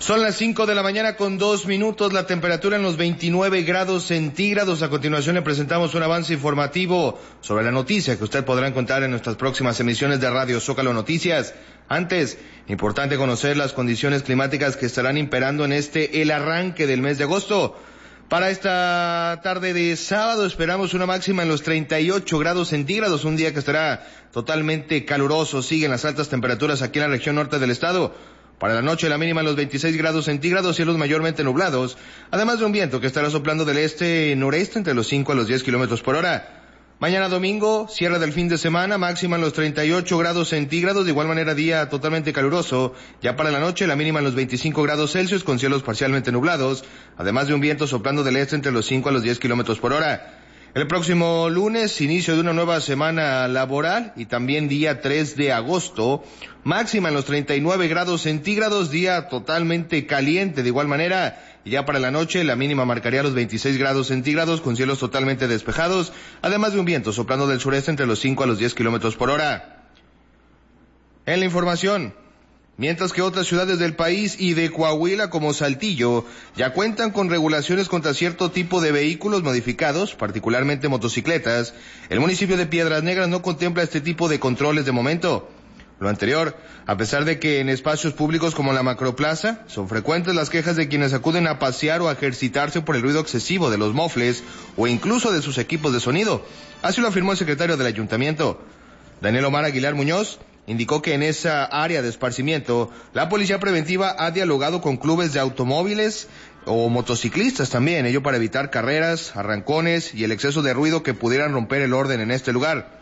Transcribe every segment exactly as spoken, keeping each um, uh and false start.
Son las cinco de la mañana con dos minutos, la temperatura en los veintinueve grados centígrados. A continuación le presentamos un avance informativo sobre la noticia que usted podrá encontrar en nuestras próximas emisiones de Radio Zócalo Noticias. Antes, importante conocer las condiciones climáticas que estarán imperando en este, el arranque del mes de agosto. Para esta tarde de sábado esperamos una máxima en los treinta y ocho grados centígrados, un día que estará totalmente caluroso. Siguen las altas temperaturas aquí en la región norte del estado. Para la noche la mínima en los veintiséis grados centígrados, cielos mayormente nublados, además de un viento que estará soplando del este-noreste entre los cinco a los diez kilómetros por hora. Mañana domingo, cierre del fin de semana, máxima en los treinta y ocho grados centígrados, de igual manera día totalmente caluroso. Ya para la noche la mínima en los veinticinco grados Celsius con cielos parcialmente nublados, además de un viento soplando del este entre los cinco a los diez kilómetros por hora. El próximo lunes, inicio de una nueva semana laboral y también día tres de agosto, máxima en los treinta y nueve grados centígrados, día totalmente caliente de igual manera, y ya para la noche la mínima marcaría los veintiséis grados centígrados con cielos totalmente despejados, además de un viento soplando del sureste entre los cinco a los diez kilómetros por hora. En la información, mientras que otras ciudades del país y de Coahuila como Saltillo ya cuentan con regulaciones contra cierto tipo de vehículos modificados, particularmente motocicletas, el municipio de Piedras Negras no contempla este tipo de controles de momento. Lo anterior, a pesar de que en espacios públicos como la Macroplaza son frecuentes las quejas de quienes acuden a pasear o a ejercitarse por el ruido excesivo de los mofles o incluso de sus equipos de sonido. Así lo afirmó el secretario del ayuntamiento, Daniel Omar Aguilar Muñoz. Indicó que en esa área de esparcimiento, la policía preventiva ha dialogado con clubes de automóviles o motociclistas también, ello para evitar carreras, arrancones y el exceso de ruido que pudieran romper el orden en este lugar.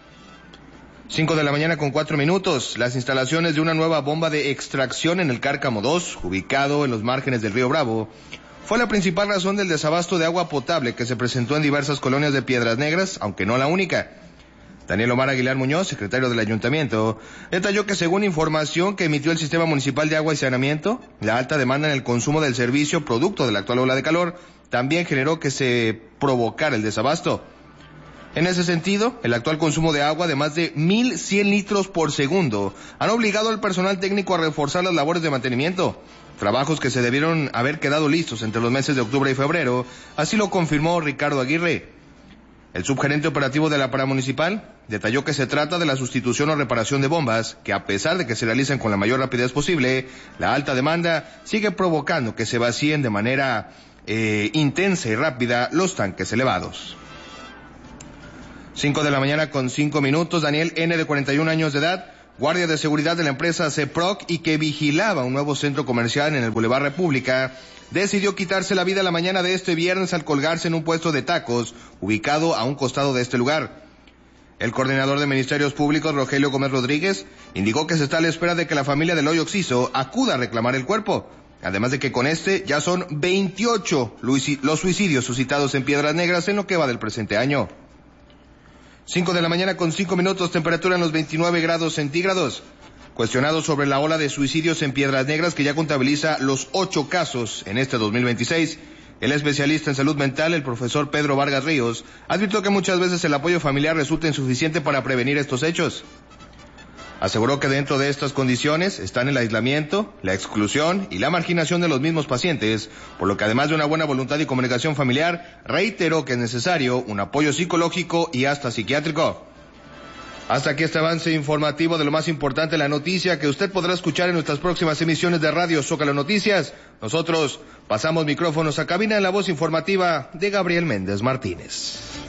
Cinco de la mañana con cuatro minutos, las instalaciones de una nueva bomba de extracción en el Cárcamo dos, ubicado en los márgenes del río Bravo, fue la principal razón del desabasto de agua potable que se presentó en diversas colonias de Piedras Negras, aunque no la única. Daniel Omar Aguilar Muñoz, secretario del ayuntamiento, detalló que según información que emitió el Sistema Municipal de Agua y Saneamiento, la alta demanda en el consumo del servicio producto de la actual ola de calor también generó que se provocara el desabasto. En ese sentido, el actual consumo de agua de más de mil cien litros por segundo han obligado al personal técnico a reforzar las labores de mantenimiento, trabajos que se debieron haber quedado listos entre los meses de octubre y febrero, así lo confirmó Ricardo Aguirre. El subgerente operativo de la paramunicipal detalló que se trata de la sustitución o reparación de bombas, que a pesar de que se realicen con la mayor rapidez posible, la alta demanda sigue provocando que se vacíen de manera eh, intensa y rápida los tanques elevados. Cinco de la mañana con cinco minutos, Daniel N., de cuarenta y un años de edad, guardia de seguridad de la empresa CEPROC y que vigilaba un nuevo centro comercial en el Boulevard República, decidió quitarse la vida la mañana de este viernes al colgarse en un puesto de tacos ubicado a un costado de este lugar. El coordinador de Ministerios Públicos, Rogelio Gómez Rodríguez, indicó que se está a la espera de que la familia del hoy occiso acuda a reclamar el cuerpo, además de que con este ya son veintiocho los suicidios suscitados en Piedras Negras en lo que va del presente año. Cinco de la mañana con cinco minutos, temperatura en los veintinueve grados centígrados. Cuestionado sobre la ola de suicidios en Piedras Negras que ya contabiliza los ocho casos en este dos mil veintiséis, el especialista en salud mental, el profesor Pedro Vargas Ríos, advirtió que muchas veces el apoyo familiar resulta insuficiente para prevenir estos hechos. Aseguró que dentro de estas condiciones están el aislamiento, la exclusión y la marginación de los mismos pacientes, por lo que además de una buena voluntad y comunicación familiar, reiteró que es necesario un apoyo psicológico y hasta psiquiátrico. Hasta aquí este avance informativo de lo más importante, la noticia que usted podrá escuchar en nuestras próximas emisiones de Radio Zócalo Noticias. Nosotros pasamos micrófonos a cabina en la voz informativa de Gabriel Méndez Martínez.